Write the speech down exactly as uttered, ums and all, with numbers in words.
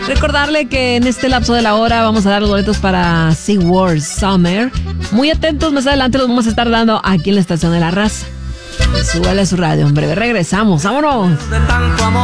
Recordarle que en este lapso de la hora vamos a dar los boletos para SeaWorld Summer. Muy atentos, más adelante los vamos a estar dando aquí en la Estación de la Raza. Súbale a su radio, en breve regresamos, ¡vámonos!